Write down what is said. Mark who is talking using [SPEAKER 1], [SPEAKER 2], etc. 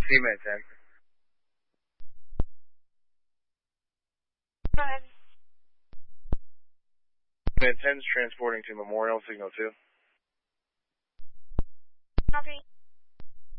[SPEAKER 1] Seaman 10.
[SPEAKER 2] Go ahead.
[SPEAKER 1] Seaman 10's transporting to Memorial, signal 2.
[SPEAKER 2] Copy.